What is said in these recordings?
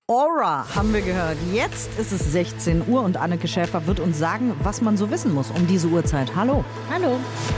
Aura haben wir gehört. Jetzt ist es 16 Uhr und Anneke Schäfer wird uns sagen, was man so wissen muss um diese Uhrzeit. Hallo. Hallo.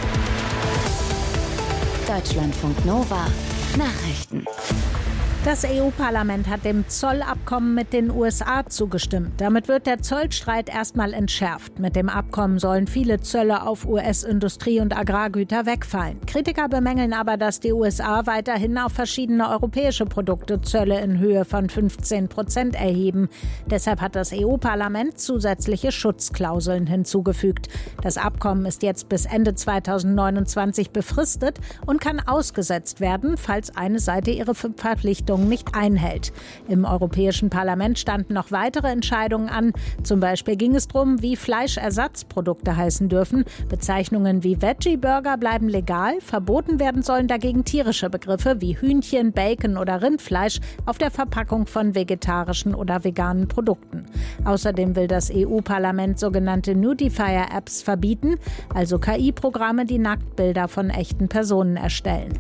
Deutschlandfunk Nova. Nachrichten. Das EU-Parlament hat dem Zollabkommen mit den USA zugestimmt. Damit wird der Zollstreit erstmal entschärft. Mit dem Abkommen sollen viele Zölle auf US-Industrie- und Agrargüter wegfallen. Kritiker bemängeln aber, dass die USA weiterhin auf verschiedene europäische Produkte Zölle in Höhe von 15% erheben. Deshalb hat das EU-Parlament zusätzliche Schutzklauseln hinzugefügt. Das Abkommen ist jetzt bis Ende 2029 befristet und kann ausgesetzt werden, falls eine Seite ihre Verpflichtungen nicht einhält. Im Europäischen Parlament standen noch weitere Entscheidungen an. Zum Beispiel ging es darum, wie Fleischersatzprodukte heißen dürfen. Bezeichnungen wie Veggie-Burger bleiben legal. Verboten werden sollen dagegen tierische Begriffe wie Hühnchen, Bacon oder Rindfleisch auf der Verpackung von vegetarischen oder veganen Produkten. Außerdem will das EU-Parlament sogenannte Nudifier-Apps verbieten, also KI-Programme, die Nacktbilder von echten Personen erstellen.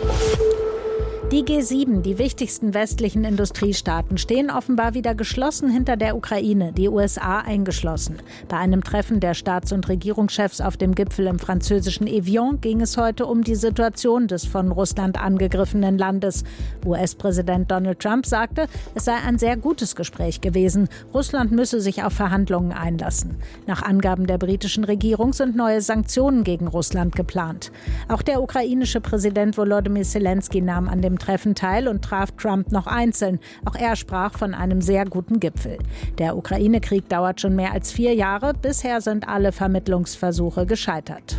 Die G7, die wichtigsten westlichen Industriestaaten, stehen offenbar wieder geschlossen hinter der Ukraine, die USA eingeschlossen. Bei einem Treffen der Staats- und Regierungschefs auf dem Gipfel im französischen Evian ging es heute um die Situation des von Russland angegriffenen Landes. US-Präsident Donald Trump sagte, es sei ein sehr gutes Gespräch gewesen. Russland müsse sich auf Verhandlungen einlassen. Nach Angaben der britischen Regierung sind neue Sanktionen gegen Russland geplant. Auch der ukrainische Präsident Volodymyr Zelensky nahm an dem Treffen teil und traf Trump noch einzeln. Auch er sprach von einem sehr guten Gipfel. Der Ukraine-Krieg dauert schon mehr als 4 Jahre. Bisher sind alle Vermittlungsversuche gescheitert.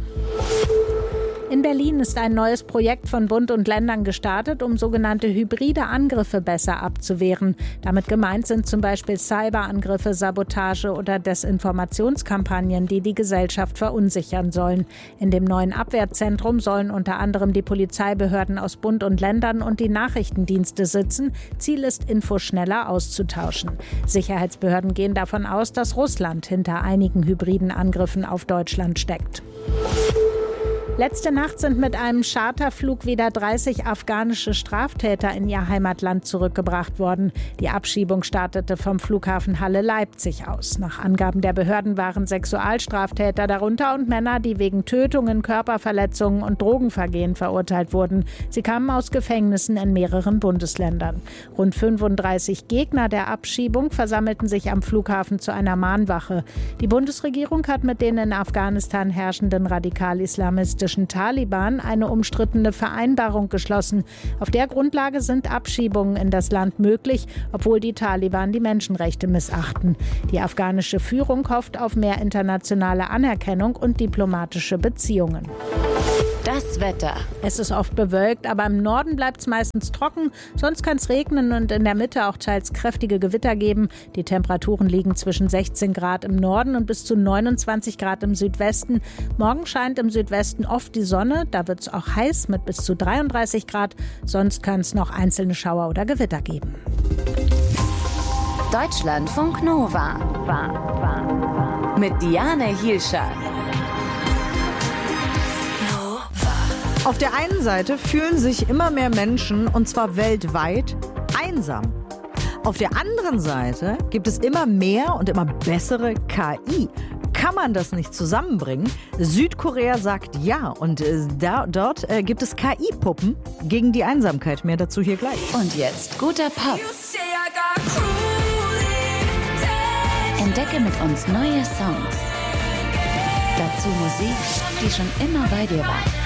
In Berlin ist ein neues Projekt von Bund und Ländern gestartet, um sogenannte hybride Angriffe besser abzuwehren. Damit gemeint sind zum Beispiel Cyberangriffe, Sabotage oder Desinformationskampagnen, die die Gesellschaft verunsichern sollen. In dem neuen Abwehrzentrum sollen unter anderem die Polizeibehörden aus Bund und Ländern und die Nachrichtendienste sitzen. Ziel ist, Infos schneller auszutauschen. Sicherheitsbehörden gehen davon aus, dass Russland hinter einigen hybriden Angriffen auf Deutschland steckt. Letzte Nacht sind mit einem Charterflug wieder 30 afghanische Straftäter in ihr Heimatland zurückgebracht worden. Die Abschiebung startete vom Flughafen Halle-Leipzig aus. Nach Angaben der Behörden waren Sexualstraftäter darunter und Männer, die wegen Tötungen, Körperverletzungen und Drogenvergehen verurteilt wurden. Sie kamen aus Gefängnissen in mehreren Bundesländern. Rund 35 Gegner der Abschiebung versammelten sich am Flughafen zu einer Mahnwache. Die Bundesregierung hat mit den in Afghanistan herrschenden radikal-islamistischen Taliban eine umstrittene Vereinbarung geschlossen. Auf der Grundlage sind Abschiebungen in das Land möglich, obwohl die Taliban die Menschenrechte missachten. Die afghanische Führung hofft auf mehr internationale Anerkennung und diplomatische Beziehungen. Das Wetter. Es ist oft bewölkt, aber im Norden bleibt es meistens trocken. Sonst kann es regnen und in der Mitte auch teils kräftige Gewitter geben. Die Temperaturen liegen zwischen 16 Grad im Norden und bis zu 29 Grad im Südwesten. Morgen scheint im Südwesten oft die Sonne. Da wird es auch heiß mit bis zu 33 Grad. Sonst kann es noch einzelne Schauer oder Gewitter geben. Deutschlandfunk Nova. Mit Diane Hielscher. Auf der einen Seite fühlen sich immer mehr Menschen, und zwar weltweit, einsam. Auf der anderen Seite gibt es immer mehr und immer bessere KI. Kann man das nicht zusammenbringen? Südkorea sagt ja und dort gibt es KI-Puppen gegen die Einsamkeit. Mehr dazu hier gleich. Und jetzt guter Pop. Entdecke mit uns neue Songs. Dazu Musik, die schon immer bei dir war.